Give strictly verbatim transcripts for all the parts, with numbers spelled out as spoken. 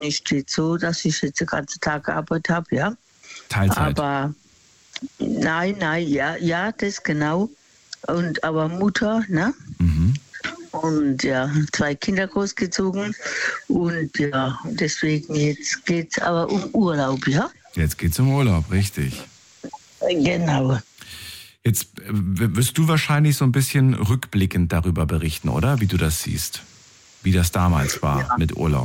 nicht jetzt so, dass ich jetzt den ganzen Tag gearbeitet habe, ja. Teilzeit? Aber nein, nein, ja, ja, das genau. Und aber Mutter, ne? Mhm. Und ja, zwei Kinder großgezogen. Und ja, deswegen jetzt geht es aber um Urlaub, ja? Jetzt geht's um Urlaub, richtig. Genau. Jetzt äh, wirst du wahrscheinlich so ein bisschen rückblickend darüber berichten, oder? Wie du das siehst. Wie das damals war Ja. mit Urlaub.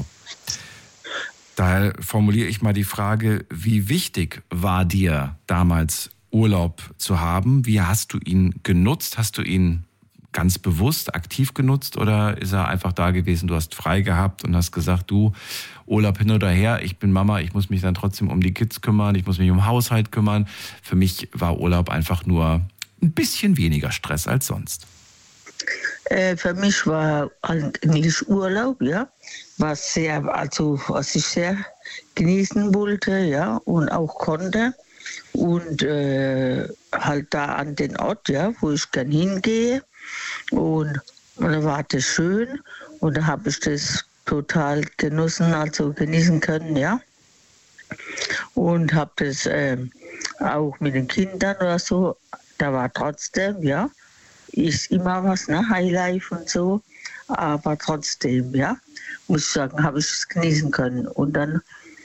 Daher formuliere ich mal die Frage, wie wichtig war dir damals Urlaub zu haben? Wie hast du ihn genutzt? Hast du ihn ganz bewusst, aktiv genutzt oder ist er einfach da gewesen, du hast frei gehabt und hast gesagt, du, Urlaub hin oder her, ich bin Mama, ich muss mich dann trotzdem um die Kids kümmern, ich muss mich um Haushalt kümmern. Für mich war Urlaub einfach nur ein bisschen weniger Stress als sonst. Äh, für mich war eigentlich Urlaub, ja, was sehr, also was ich sehr genießen wollte, ja, und auch konnte. Und äh, halt da an den Ort, ja, wo ich gern hingehe. Und, und da war das schön und da habe ich das total genossen, also genießen können, ja. Und habe das äh, auch mit den Kindern oder so, da war trotzdem, ja, ist immer was, ne, Highlife und so, aber trotzdem, ja, muss ich sagen, habe ich es genießen können. Und dann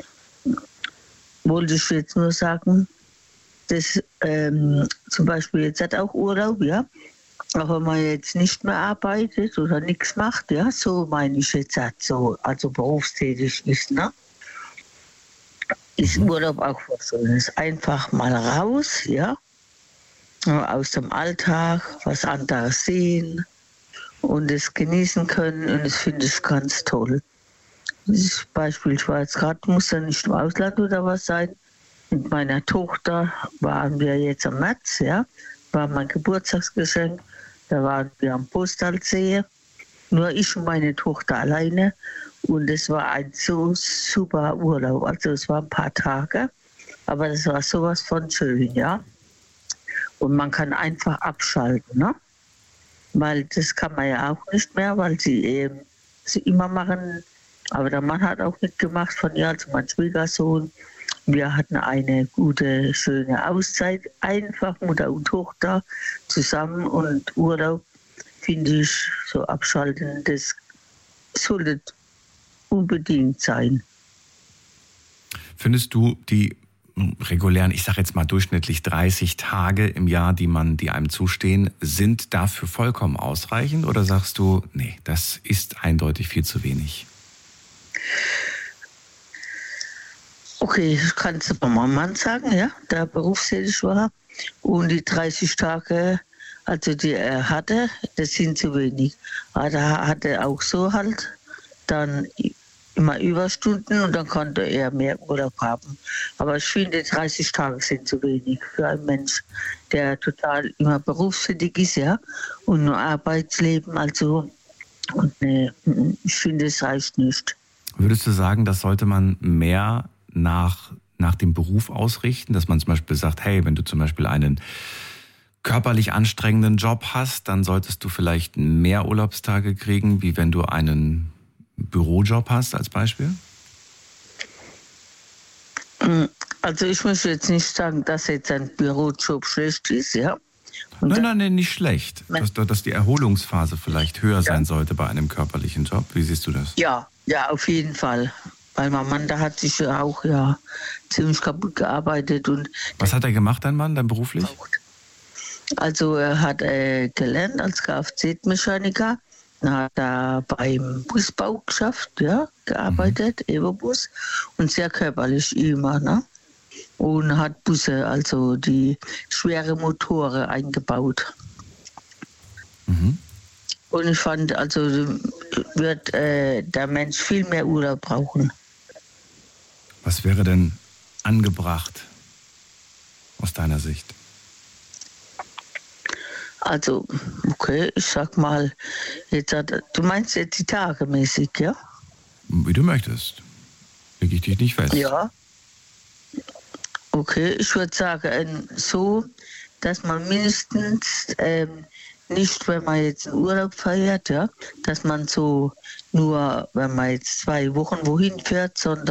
wollte ich jetzt nur sagen, dass ähm, zum Beispiel jetzt hat auch Urlaub, ja, auch wenn man jetzt nicht mehr arbeitet oder nichts macht, ja, so meine ich jetzt halt so, also berufstätig ist, ne? Ist Urlaub auch was Schönes. Einfach mal raus, ja, aus dem Alltag, was anderes sehen und es genießen können und das finde ich ganz toll. Das Beispiel, ich war jetzt gerade, muss ja nicht im Ausland oder was sein. Mit meiner Tochter waren wir jetzt am März, ja, war mein Geburtstagsgeschenk. Da waren wir am Postalsee, nur ich und meine Tochter alleine. Und es war ein so super Urlaub. Also es waren ein paar Tage, aber das war sowas von schön, ja. Und man kann einfach abschalten, ne? Weil das kann man ja auch nicht mehr, weil sie eben sie immer machen. Aber der Mann hat auch mitgemacht von ihr, also mein Schwiegersohn. Wir hatten eine gute, schöne Auszeit, einfach Mutter und Tochter zusammen und Urlaub, finde ich, so abschalten, das sollte unbedingt sein. Findest du die regulären, ich sage jetzt mal durchschnittlich dreißig Tage im Jahr, die man, die einem zustehen, sind dafür vollkommen ausreichend oder sagst du, nee, das ist eindeutig viel zu wenig? Okay, das kannst du bei meinem Mann sagen, ja, der berufstätig war. Und die dreißig Tage, also die er hatte, das sind zu wenig. Aber da hat er auch so halt dann immer Überstunden und dann konnte er mehr Urlaub haben. Aber ich finde, dreißig Tage sind zu wenig für einen Mensch, der total immer berufstätig ist, ja, und nur Arbeitsleben, also, und ne, ich finde, es reicht nicht. Würdest du sagen, das sollte man mehr nach, nach dem Beruf ausrichten, dass man zum Beispiel sagt, hey, wenn du zum Beispiel einen körperlich anstrengenden Job hast, dann solltest du vielleicht mehr Urlaubstage kriegen, wie wenn du einen Bürojob hast als Beispiel? Also ich möchte jetzt nicht sagen, dass jetzt ein Bürojob schlecht ist, ja. Und nein, nein, nein, nicht schlecht. Dass, dass die Erholungsphase vielleicht höher ja. sein sollte bei einem körperlichen Job. Wie siehst du das? Ja, ja, auf jeden Fall. Weil mein Mann, da hat sich ja auch ja ziemlich kaputt gearbeitet. Und was hat er gemacht, dein Mann, dann beruflich? Also er hat äh, gelernt als Kfz-Mechaniker. Dann hat er beim Busbau geschafft, ja, gearbeitet, mhm. Evo-Bus. Und sehr körperlich immer, ne? Und hat Busse, also die schwere Motoren eingebaut. Mhm. Und ich fand, also wird äh, der Mensch viel mehr Urlaub brauchen. Was wäre denn angebracht aus deiner Sicht? Also, okay, ich sag mal, jetzt hat, du meinst jetzt die Tage mäßig, ja? Wie du möchtest. Leg ich dich nicht fest. Ja. Okay, ich würde sagen, so, dass man mindestens ähm, nicht, wenn man jetzt einen Urlaub feiert, ja, dass man so nur, wenn man jetzt zwei Wochen wohin fährt, sondern